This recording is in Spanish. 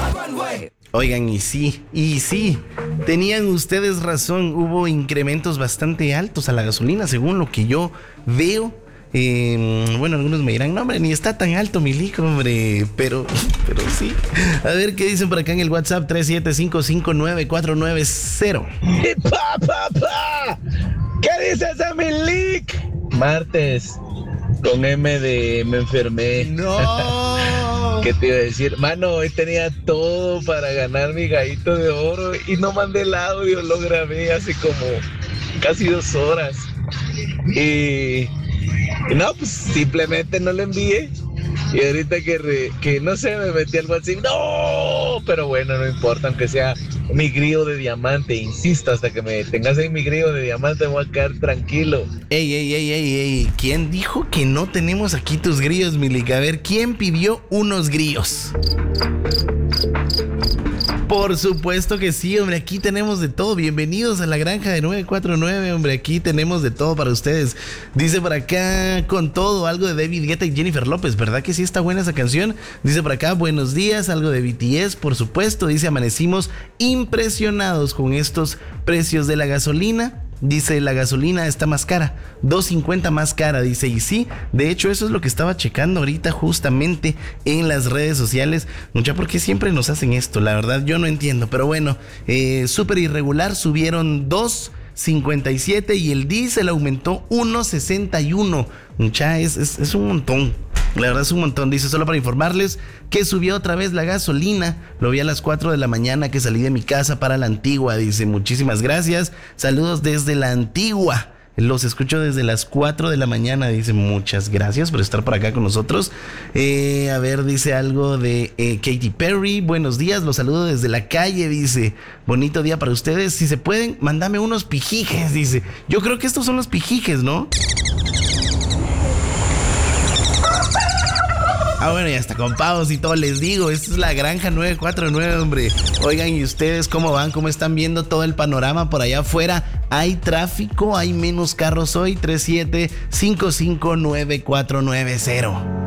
Oigan, y sí, tenían ustedes razón, hubo incrementos bastante altos a la gasolina, según lo que yo veo. Bueno, algunos me dirán, no, hombre, ni está tan alto mi licor, hombre, pero sí. A ver qué dicen por acá en el WhatsApp 37559490. ¡Pa! ¿Qué dices de mi leak? Martes, con M de me enfermé. ¡No! ¿Qué te iba a decir? Mano, hoy tenía todo para ganar mi gallito de oro y no mandé el audio, lo grabé hace como casi 2 horas. Y no, pues simplemente no lo envié. Y ahorita que no sé, me metí al WhatsApp. ¡No! Pero bueno, no importa, aunque sea mi grillo de diamante. Insisto, hasta que me tengas en mi grillo de diamante, voy a quedar tranquilo. Ey. ¿Quién dijo que no tenemos aquí tus grillos, Milik? A ver, ¿quién pidió unos grillos? Por supuesto que sí, hombre, aquí tenemos de todo. Bienvenidos a la granja de 949, hombre, aquí tenemos de todo para ustedes. Dice por acá, con todo, algo de David Guetta y Jennifer López, ¿verdad que sí está buena esa canción? Dice por acá, buenos días, algo de BTS, por supuesto. Dice, amanecimos impresionados con estos precios de la gasolina. Dice, la gasolina está más cara, $2.50 más cara, dice, y sí, de hecho eso es lo que estaba checando ahorita justamente en las redes sociales. Mucha, ¿por qué siempre nos hacen esto? La verdad yo no entiendo, pero bueno, súper irregular, subieron 2.57 y el diésel aumentó 1.61. Mucha, es un montón. La verdad es un montón. Dice, solo para informarles que subió otra vez la gasolina. Lo vi a las 4 de la mañana que salí de mi casa para la Antigua. Dice, muchísimas gracias. Saludos desde la Antigua. Los escucho desde las 4 de la mañana. Dice, muchas gracias por estar por acá con nosotros. A ver, dice algo de Katy Perry. Buenos días, los saludo desde la calle. Dice, bonito día para ustedes. Si se pueden, mándame unos pijijes. Dice, yo creo que estos son los pijijes, ¿no? Ah, bueno, ya está con pavos y todo, les digo, esta es la granja 949, hombre. Oigan, ¿y ustedes cómo van? ¿Cómo están viendo todo el panorama por allá afuera? ¿Hay tráfico? ¿Hay menos carros hoy? 37559490.